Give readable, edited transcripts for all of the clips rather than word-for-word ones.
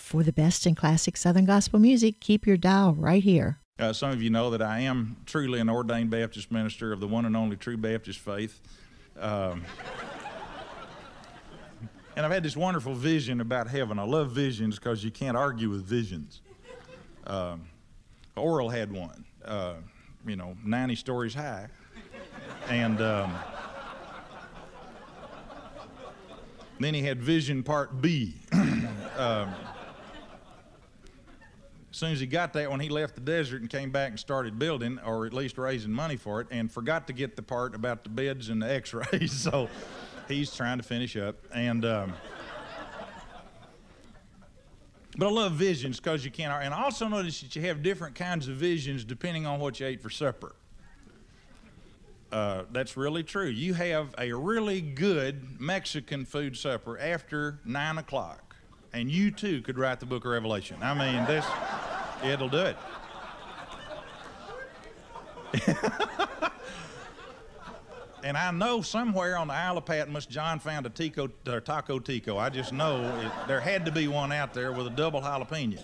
For the best in classic Southern gospel music, keep your dial right here. Some of you know that I am truly an ordained Baptist minister of the one and only true Baptist faith. And I've had this wonderful vision about heaven. I love visions because you can't argue with visions. Oral had one, 90 stories high. And then he had vision part B. As soon as he got that one, he left the desert and came back and started building, or at least raising money for it, and forgot to get the part about the beds and the x-rays. So he's trying to finish up. And but I love visions because you can't. And I also notice that you have different kinds of visions depending on what you ate for supper. That's really true. You have a really good Mexican food supper after 9 o'clock, and you too could write the book of Revelation. I mean, it'll do it. And I know somewhere on the Isle of Patmos, John found a Taco Tico. I just know there had to be one out there with a double jalapeno.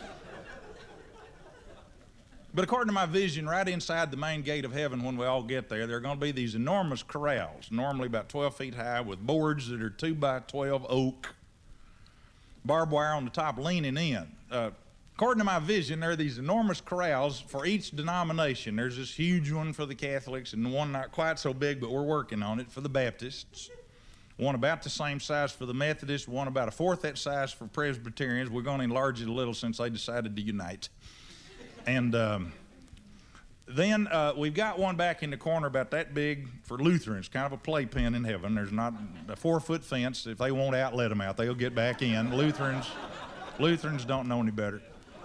But according to my vision, right inside the main gate of heaven when we all get there are going to be these enormous corrals, normally about 12 feet high, with boards that are 2 by 12 oak, barbed wire on the top leaning in. According to my vision, there are these enormous corrals for each denomination. There's this huge one for the Catholics and one not quite so big, but we're working on it, for the Baptists. One about the same size for the Methodists, one about a fourth that size for Presbyterians. We're going to enlarge it a little since they decided to unite. And then we've got one back in the corner about that big for Lutherans, kind of a playpen in heaven. There's not a 4-foot fence. If they won't out, let them out. They'll get back in. Lutherans don't know any better.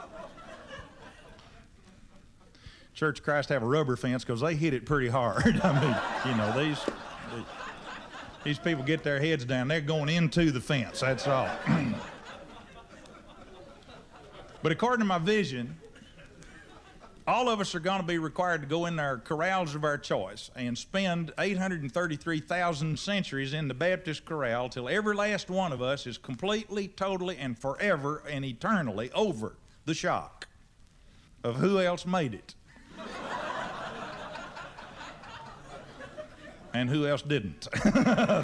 Church of Christ have a rubber fence because they hit it pretty hard. I mean, these people get their heads down. They're going into the fence, that's all. But according to my vision, all of us are going to be required to go in our corrals of our choice and spend 833,000 centuries in the Baptist corral till every last one of us is completely, totally, and forever and eternally over the shock of who else made it and who else didn't.